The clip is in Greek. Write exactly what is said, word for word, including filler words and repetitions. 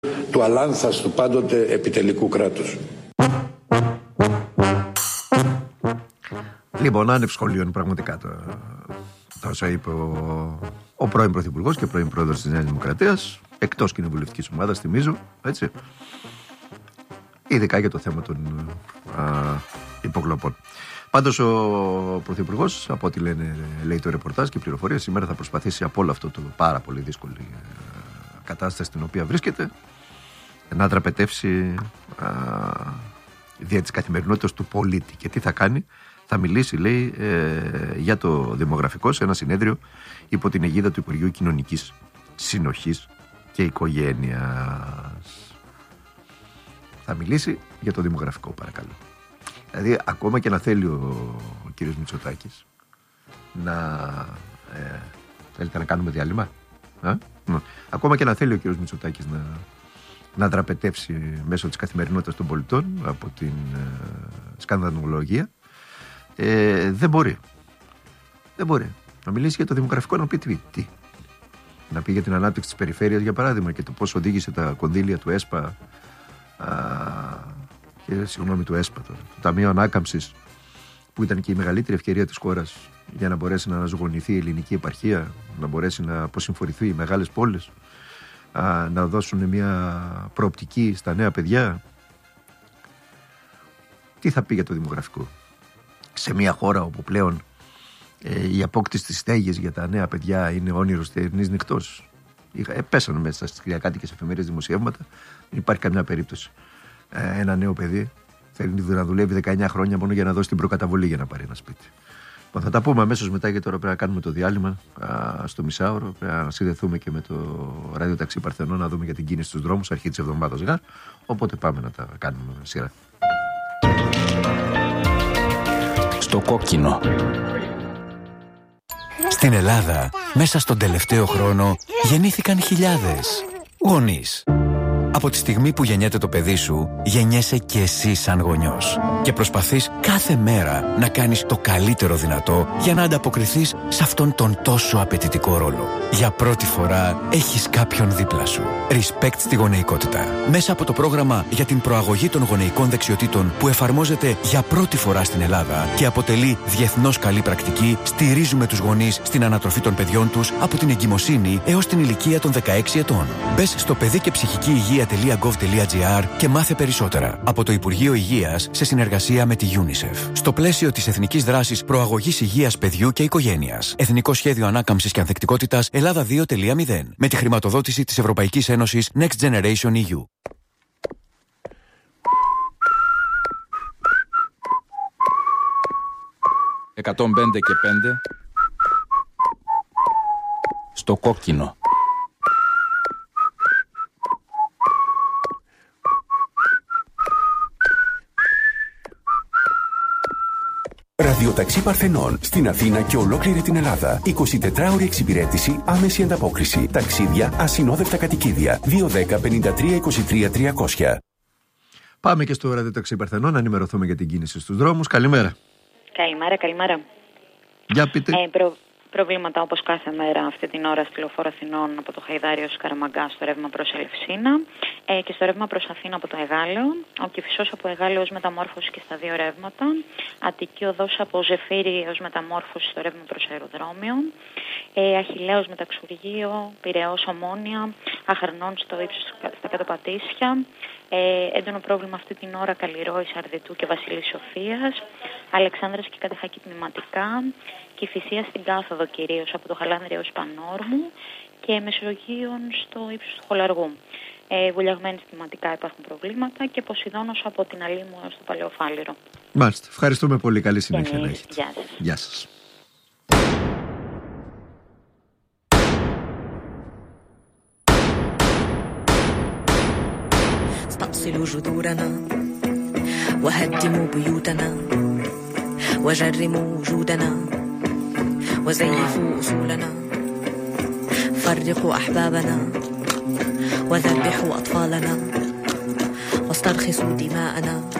του αλάνθαστου πάντοτε επιτελικού κράτους. Λοιπόν, άνευ σχολείων πραγματικά το, το όσα είπε ο, ο πρώην Πρωθυπουργός και πρώην Πρόεδρος της Νέας Δημοκρατίας, εκτός κοινοβουλευτικής ομάδας, θυμίζω, έτσι, ειδικά για το θέμα των α, υποκλοπών. Πάντως ο Πρωθυπουργός, από ό,τι λένε, λέει το ρεπορτάζ και πληροφορίες, σήμερα θα προσπαθήσει από όλο αυτό το πάρα πολύ δύσκολη κατάσταση στην οποία βρίσκεται να δραπετεύσει α, δια της καθημερινότητας του πολίτη. Και τι θα κάνει? Θα μιλήσει, λέει, ε, για το δημογραφικό σε ένα συνέδριο υπό την αιγίδα του Υπουργείου Κοινωνικής Συνοχής και Οικογένειας. Θα μιλήσει για το δημογραφικό, παρακαλώ. Δηλαδή, ακόμα και να θέλει ο, ο κύριος Μητσοτάκης να... Ε, θέλετε να κάνουμε διάλειμμα? Α? Ακόμα και να θέλει ο κύριος Μητσοτάκης να, να δραπετεύσει μέσω της καθημερινότητας των πολιτών από την ε, σκανδαλολογία, ε, δεν μπορεί. Δεν μπορεί. Να μιλήσει για το δημογραφικό, να πει τι, τι. Να πει για την ανάπτυξη της περιφέρειας, για παράδειγμα, και το πώς οδήγησε τα κονδύλια του ΕΣΠΑ, α, και, συγγνώμη, του ΕΣΠΑ, το, το Ταμείο Ανάκαμψης, που ήταν και η μεγαλύτερη ευκαιρία της χώρας για να μπορέσει να αναζωογονηθεί η ελληνική επαρχία, να μπορέσει να αποσυμφορηθεί οι μεγάλες πόλεις, α, να δώσουν μια προοπτική στα νέα παιδιά. Τι θα πει για το δημογραφικό σε μια χώρα όπου πλέον ε, η απόκτηση της στέγης για τα νέα παιδιά είναι όνειρο θερινής νυχτός? Ε, πέσανε μέσα στις κυριακάτικες εφημερίες δημοσιεύματα. Δεν υπάρχει καμιά περίπτωση ε, ένα νέο παιδί θέλει να δουλεύει δεκαεννιά χρόνια μόνο για να δώσει την προκαταβολή για να πάρει ένα σπίτι. Θα τα πούμε αμέσως μετά, γιατί τώρα πρέπει να κάνουμε το διάλειμμα α, στο μισάωρο. Πρέπει να συνδεθούμε και με το ραδιοταξί Παρθενών να δούμε για την κίνηση στους δρόμους αρχή της εβδομάδας γάρ. Οπότε πάμε να τα κάνουμε σειρά. Στο κόκκινο. Στην Ελλάδα, μέσα στον τελευταίο χρόνο, γεννήθηκαν χιλιάδες γονείς. Από τη στιγμή που γεννιέται το παιδί σου, γεννιέσαι και εσύ σαν γονιός. Και προσπαθείς κάθε μέρα να κάνεις το καλύτερο δυνατό για να ανταποκριθείς σε αυτόν τον τόσο απαιτητικό ρόλο. Για πρώτη φορά έχεις κάποιον δίπλα σου. Respect στη γονεϊκότητα. Μέσα από το πρόγραμμα για την προαγωγή των γονεϊκών δεξιοτήτων που εφαρμόζεται για πρώτη φορά στην Ελλάδα και αποτελεί διεθνώς καλή πρακτική, στηρίζουμε τους γονείς στην ανατροφή των παιδιών τους από την εγκυμοσύνη έως την ηλικία των δεκαέξι ετών. Μπες στο παιδί και ψυχική υγεία.gov.gr και μάθε περισσότερα. Από το Υπουργείο Υγείας σε συνεργασία με τη UNICEF. Στο πλαίσιο της Εθνικής Δράσης Προαγωγής Υγείας Παιδιού και Οικογένειας. Εθνικό Σχέδιο Ανάκαμψης και Ανθεκτικότητας Ελλάδα δύο τελεία μηδέν. Με τη χρηματοδότηση της Ευρωπαϊκής Ένωσης Next Generation ι γιου. εκατόν πέντε και πέντε. Στο κόκκινο. Ραδιοταξί Παρθενών στην Αθήνα και ολόκληρη την Ελλάδα. εικοσιτετράωρη εξυπηρέτηση, άμεση ανταπόκριση. Ταξίδια, ασυνόδευτα κατοικίδια. δύο ένα μηδέν πέντε τρία είκοσι τρία τριακόσια. Πάμε και στο Ραδιοταξί Παρθενών να ενημερωθούμε για την κίνηση στους δρόμους. Καλημέρα. Καλημέρα, καλημέρα. Για πείτε. Ε, προ... Προβλήματα όπως κάθε μέρα αυτή την ώρα στη Λεωφόρο Αθηνών από το Χαϊδάριο ως Καραμαγκά στο ρεύμα προς Ελευσίνα ε, και στο ρεύμα προς Αθήνα από το Εγάλεο. Ο Κηφισός από Εγάλεο ως μεταμόρφωση και στα δύο ρεύματα. Αττική Οδός από Ζεφύρι ως μεταμόρφωση στο ρεύμα προς αεροδρόμιο. Ε, Αχιλλέος Μεταξουργείο, Πειραιώς Ομόνια, Αχαρνών στο ύψος στα κάτω Πατήσια. Ε, έντονο πρόβλημα αυτή την ώρα Καλλιρόης, Αρδιτού και Βασιλής Σοφίας. Αλεξάνδρας και Κατεχάκη Πνευματικά. Κηφισία στην κάθοδο κυρίως από το Χαλάνδρι έως Πανόρμου και Μεσογείων στο ύψος του Χολαργού. Ε, βουλιαγμένη στιγματικά υπάρχουν προβλήματα και Ποσειδώνος από την Αλήμου έως το Παλαιοφάλιρο. Μάλιστα. Ευχαριστούμε πολύ. Καλή συνέχεια να έχετε. Γεια σας. Γεια σας. استأصلوا جذورنا وهدموا بيوتنا وجرموا وجودنا وزيفوا أصولنا فرقوا أحبابنا وذبحوا أطفالنا واسترخصوا دماءنا